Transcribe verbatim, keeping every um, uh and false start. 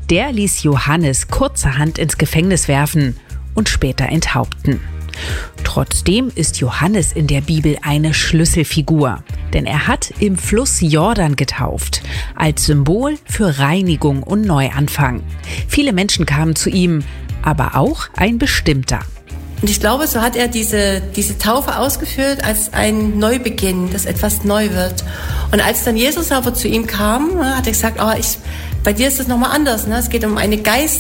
Der ließ Johannes kurzerhand ins Gefängnis werfen und später enthaupten. Trotzdem ist Johannes in der Bibel eine Schlüsselfigur, denn er hat im Fluss Jordan getauft, als Symbol für Reinigung und Neuanfang. Viele Menschen kamen zu ihm, aber auch ein bestimmter. Und ich glaube, so hat er diese, diese Taufe ausgeführt als ein Neubeginn, dass etwas neu wird. Und als dann Jesus aber zu ihm kam, hat er gesagt, oh, ich, bei dir ist das nochmal anders. Ne? Es geht um eine Geist